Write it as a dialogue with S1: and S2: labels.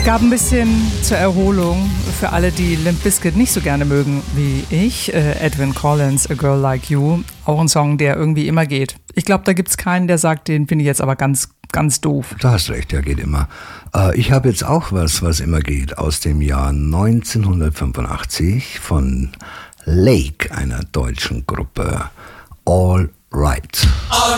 S1: gab ein bisschen zur Erholung für alle, die Limp Bizkit nicht so gerne mögen wie ich. Edwyn Collins, A Girl Like You. Auch ein Song, der irgendwie immer geht. Ich glaube, da gibt es keinen, der sagt, den finde ich jetzt aber ganz, ganz doof.
S2: Du hast recht, ja, geht immer. Ich habe jetzt auch was immer geht, aus dem Jahr 1985 von Lake, einer deutschen Gruppe. All Right.